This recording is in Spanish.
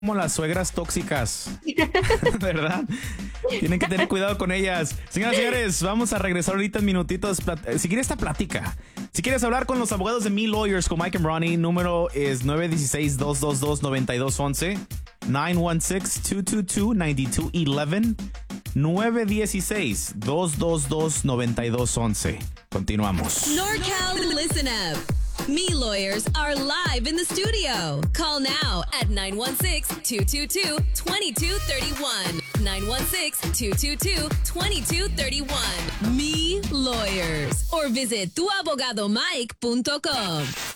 como las suegras tóxicas, ¿verdad? Tienen que tener cuidado con ellas. Señoras y señores, vamos a regresar ahorita en minutitos. Seguir esta plática. Si quieres hablar con los abogados de Me Lawyers con Mike and Ronnie, número es 916-222-9211, 916-222-9211, 916-222-9211. Continuamos. NorCal, listen up. Me Lawyers are live in the studio. Call now at 916-222-2231. 916-222-2231. Me Lawyers. Or visit tuabogadomike.com.